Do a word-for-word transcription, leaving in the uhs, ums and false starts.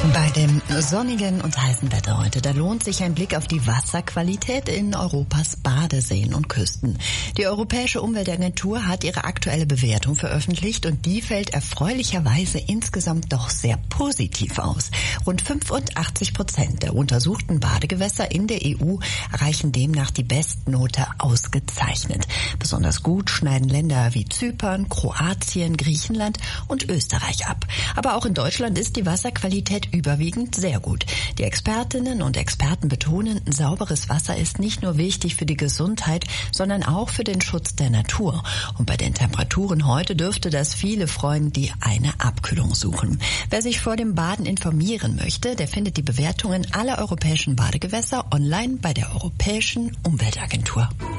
Bei dem sonnigen und heißen Wetter heute, da lohnt sich ein Blick auf die Wasserqualität in Europas Badeseen und Küsten. Die Europäische Umweltagentur hat ihre aktuelle Bewertung veröffentlicht und die fällt erfreulicherweise insgesamt doch sehr positiv aus. Rund fünfundachtzig Prozent der untersuchten Badegewässer in der E U erreichen demnach die Bestnote ausgezeichnet. Besonders gut schneiden Länder wie Zypern, Kroatien, Griechenland und Österreich ab. Aber auch in Deutschland ist die Wasserqualität überwiegend sehr gut. Die Expertinnen und Experten betonen, sauberes Wasser ist nicht nur wichtig für die Gesundheit, sondern auch für den Schutz der Natur. Und bei den Temperaturen heute dürfte das viele freuen, die eine Abkühlung suchen. Wer sich vor dem Baden informieren möchte, der findet die Bewertungen aller europäischen Badegewässer online bei der Europäischen Umweltagentur.